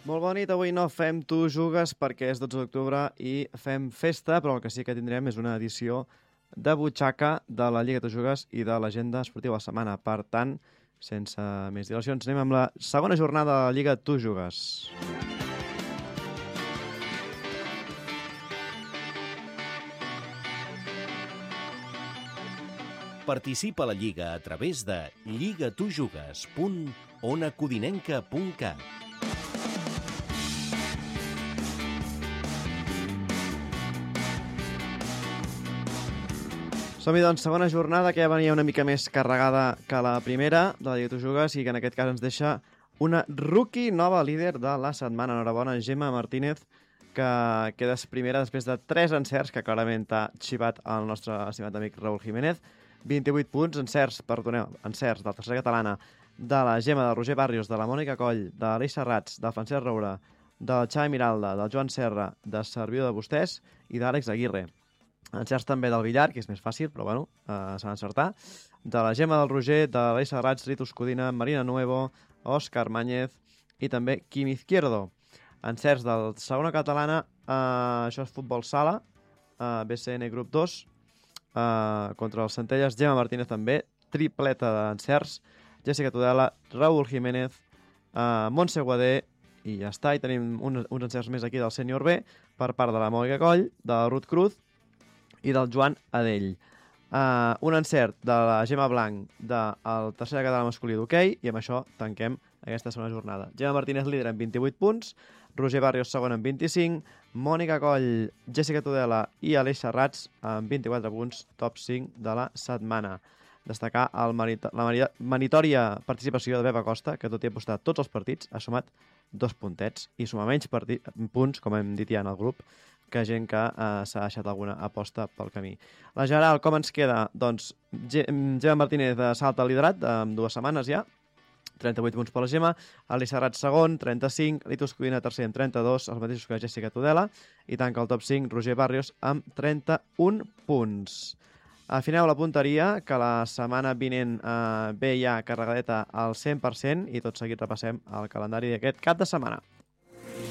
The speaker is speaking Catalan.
Molt bona nit, avui no fem Tu Jugues perquè és 12 d'octubre i fem festa, però el que sí que tindrem és una edició de butxaca de la Lliga Tu Jugues i de l'agenda esportiva de la setmana. Per tant, sense més dilacions, anem amb la segona jornada de la Lliga Tu Jugues. Participa a la Lliga a través de lligatujugues.onacodinenca.cat. Som-hi, doncs, segona jornada que ja venia una mica més carregada que la primera de la Lliga Tu Jugues i que en aquest cas ens deixa una rookie nova líder de la setmana. Enhorabona, Gemma Martínez, que quedes primera després de 3 encerts que clarament t'ha xivat el nostre estimat amic Raúl Jiménez. 28 punts, encerts de la tercera catalana, de la Gemma, del Roger Barrios, de la Mònica Coll, de l'Aleix Serrats, del Francesc Roura, del Xavi Miralda, del Joan Serra, de Serviu de Vostès i d'Àlex Aguirre. Encerts també del Villar, que és més fàcil, però bueno, s'ha d'encertar. De la Gemma, del Roger, de l'Aleix Serrats, Ritus Codina, Marina Nuevo, Òscar Máñez i també Quim Izquierdo. Encerts del segona catalana, això és futbol sala, BCN Grup 2, contra els Centelles, Gemma Martínez també, tripleta d'encerts, Jessica Tudela, Raúl Jiménez, Montse Guadé, i ja està, i tenim uns encerts més aquí del Sènior B, per part de la Mònica Coll, de la Ruth Cruz i del Joan Adell. Un encert de la Gemma Blanc del tercer català masculí d'hoquei, i amb això tanquem aquesta segona jornada. Gemma Martínez líder amb 28 punts, Roger Barrios segon amb 25, Mònica Coll, Jessica Tudela i Aleix Serrats amb 24 punts, top 5 de la setmana. Destacar la meritòria participació de Beba Costa, que tot i apostar tots els partits ha sumat 2 puntets i suma menys punts, com hem dit ja en el grup, que gent que s'ha deixat alguna aposta pel camí. La general, com ens queda? Doncs Gemma Martínez salta al liderat amb 2 setmanes ja, 38 punts per la Gemma, Aleix Serrat segon, 35, Ritus Codina tercer amb 32, els mateixos que Jessica Tudela, i tanca el top 5 Roger Barrios amb 31 punts. Afineu la punteria, que la setmana vinent ve ja carregadeta al 100% i tot seguit repassem el calendari d'aquest cap de setmana.